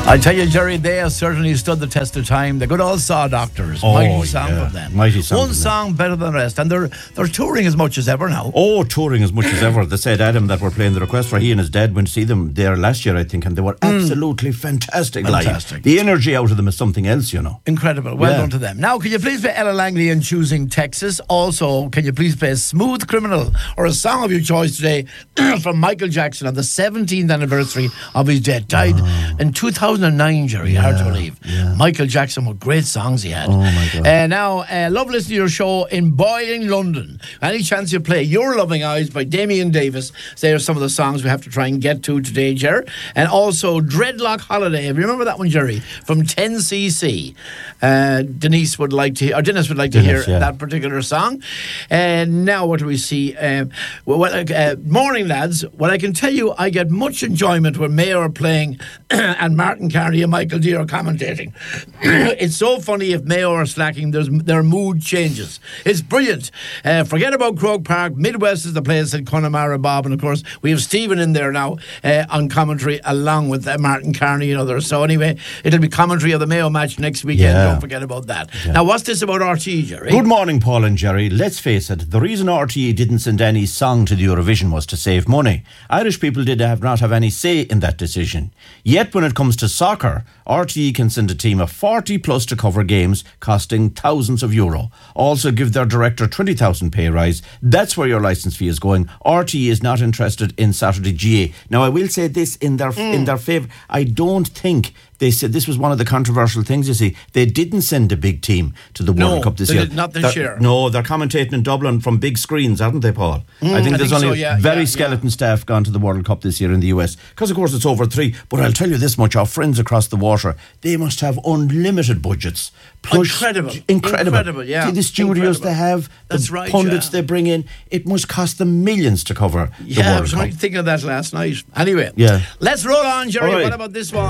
I tell you, Jerry, they have certainly stood the test of time. The good old Saw Doctors. Mighty song from them. Mighty song. One song better than the rest. And they're touring as much as ever now. Oh, touring as much as ever. They said, Adam, that we're playing the request for. He and his dad went to see them there last year, I think, and they were absolutely fantastic. Fantastic. The energy out of them is something else, you know. Incredible. Well done to them. Now, can you please play Ella Langley in Choosing Texas? Also, can you please play Smooth Criminal or a song of your choice today from Michael Jackson on the 17th anniversary of his death. Died in 2009, Jerry. Hard to believe. Yeah. Michael Jackson, what great songs he had. Oh, my God. Now, love listening to your show in Boiling, London. Any chance you play Your Loving Eyes by Damien Davis? They are some of the songs we have to try and get to today, Jerry. And also Dreadlock Holiday. Remember that one, Jerry? From 10cc. Dennis would like to hear that particular song. And now what do we see? Morning, lads. Well, I can tell you I get much enjoyment when Mayo are playing and Martin Carney and Michael D are commentating. It's so funny if Mayo are slacking, their mood changes. It's brilliant. Forget about Croke Park. Midwest is the place, said Connemara Bob. And of course, we have Stephen in there now on commentary along with Martin Carney and others. So anyway, it'll be commentary of the Mayo match next weekend. Don't forget about that. Yeah. Now, what's this about RTE, Jerry? Good morning, Paul and Jerry. Let's face it, the reason RTE didn't send any song to the Eurovision was to save money. Irish people did not have any say in that decision. Yet when it comes to soccer, RTE can send a team of 40 plus to cover games costing thousands of euro. Also give their director 20,000 pay rise. That's where your licence fee is going. RTE is not interested in Saturday GA. Now I will say this in their favour. I don't think they said this was one of the controversial things, you see. They didn't send a big team to the World Cup this year. Not this year. No, they're commentating in Dublin from big screens, haven't they, Paul? I think there's only very skeleton staff gone to the World Cup this year in the US. Because, of course, it's over 3. But I'll tell you this much, our friends across the water, they must have unlimited budgets. Incredible, yeah. See the studios they have, the pundits they bring in, it must cost them millions to cover the World Cup. I was thinking of that last night. Anyway, let's roll on, Jerry. What about this one?